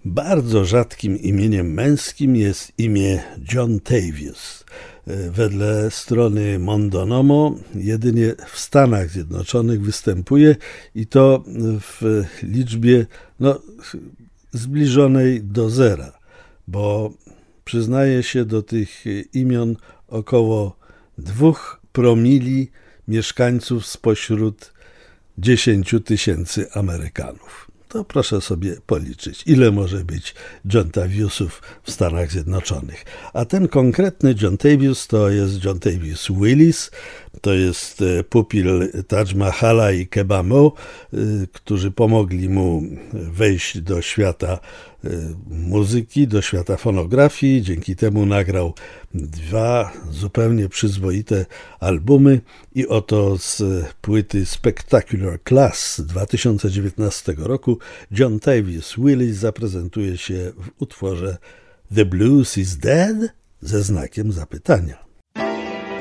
Bardzo rzadkim imieniem męskim jest imię John Tavius. Wedle strony Mondonomo jedynie w Stanach Zjednoczonych występuje i to w liczbie zbliżonej do zera, bo przyznaje się do tych imion około 2 promili mieszkańców spośród 10 000 Amerykanów. To proszę sobie policzyć, ile może być John Taviusów w Stanach Zjednoczonych. A ten konkretny John Tavius to jest John Tavius Willis, to jest pupil Taj Mahala i Kebamo, którzy pomogli mu wejść do świata muzyki, do świata fonografii. Dzięki temu nagrał 2 zupełnie przyzwoite albumy i oto z płyty Spectacular Class z 2019 roku John Tavius Willis zaprezentuje się w utworze The Blues is Dead ze znakiem zapytania.